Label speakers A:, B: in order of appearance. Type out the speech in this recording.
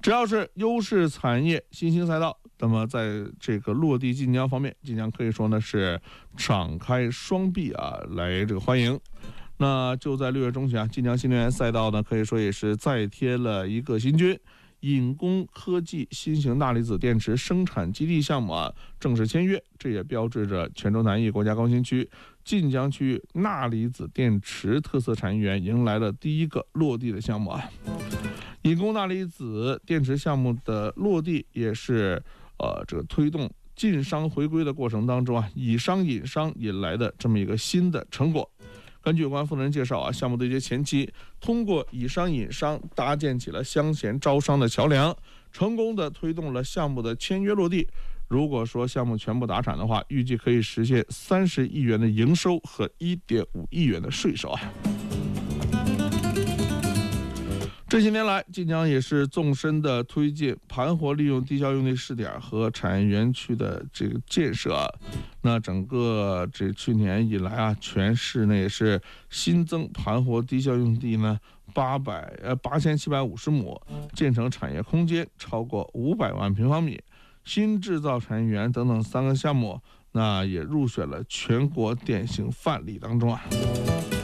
A: 只要是优势产业、新兴赛道，那么在这个落地晋江方面，晋江可以说呢是敞开双臂来这个欢迎。那就在6月中旬晋江新能源赛道呢，可以说也是再添了一个新军。引工科技新型钠离子电池生产基地项目正式签约，这也标志着泉州南翼国家高新区晋江区域钠离子电池特色产业园迎来了第一个落地的项目引工钠离子电池项目的落地，也是这个推动晋商回归的过程当中以商引商引来的这么一个新的成果。根据有关负责人介绍项目的一些前期，通过以商引商搭建起了乡贤招商的桥梁，成功的推动了项目的签约落地。如果说项目全部达产的话，预计可以实现30亿元的营收和1.5亿元的税收这些年来，晋江也是纵深的推进盘活利用低效用地试点和产业园区的这个建设那整个这去年以来全市呢也是新增盘活低效用地呢8750亩，建成产业空间超过500万平方米，新制造产业园等等3个项目，那也入选了全国典型范例当中